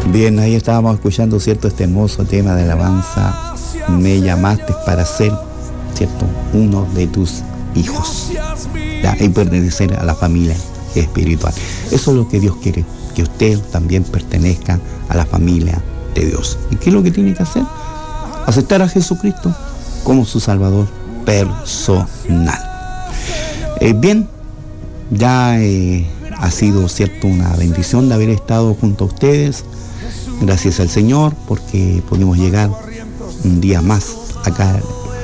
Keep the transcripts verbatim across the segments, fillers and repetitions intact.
Bien, ahí estábamos escuchando, ¿cierto?, este hermoso tema de alabanza. Me llamaste para ser, ¿cierto?, uno de tus hijos, ¿ya? Y pertenecer a la familia espiritual. Eso es lo que Dios quiere, que usted también pertenezca a la familia de Dios. ¿Y qué es lo que tiene que hacer? Aceptar a Jesucristo como su Salvador personal. Eh, bien, ya eh, ha sido, ¿cierto?, una bendición de haber estado junto a ustedes. Gracias al Señor porque pudimos llegar un día más acá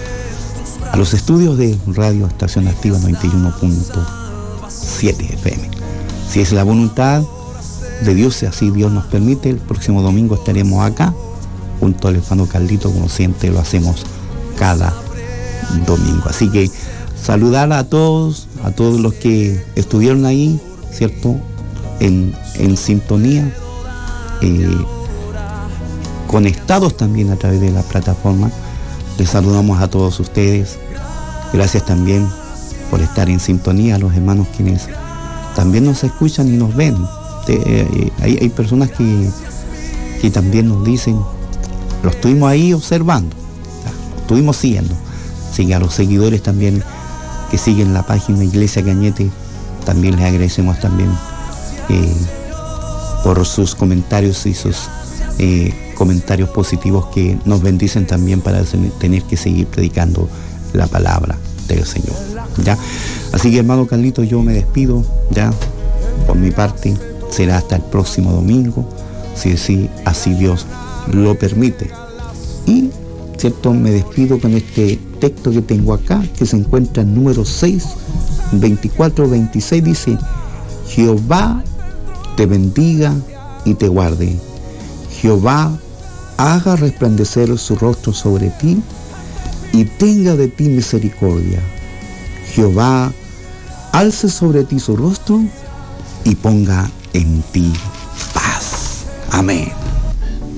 a los estudios de Radio Estación Activa noventa y uno punto siete F M. Si es la voluntad de Dios, si así Dios nos permite, el próximo domingo estaremos acá junto al hermano Carlito, como siempre lo hacemos cada domingo. Así que saludar a todos, a todos los que estuvieron ahí, ¿cierto?, en, en sintonía, eh, conectados también a través de la plataforma. Les saludamos a todos ustedes. Gracias también por estar en sintonía, a los hermanos quienes también nos escuchan y nos ven. Eh, eh, hay, hay personas que, que también nos dicen, lo estuvimos ahí observando, lo estuvimos siguiendo. Así que a los seguidores también que siguen la página Iglesia Cañete, también les agradecemos también eh, por sus comentarios y sus eh, comentarios positivos que nos bendicen también para tener que seguir predicando la palabra del Señor, ¿ya? Así que, hermano Carlito, yo me despido, ya, por mi parte. Será hasta el próximo domingo, si así, así Dios lo permite. Y, ¿cierto?, me despido con este texto que tengo acá, que se encuentra en número seis, veinticuatro, veintiséis, dice: Jehová te bendiga y te guarde. Jehová haga resplandecer su rostro sobre ti y tenga de ti misericordia. Jehová alce sobre ti su rostro y ponga en ti paz. Amén.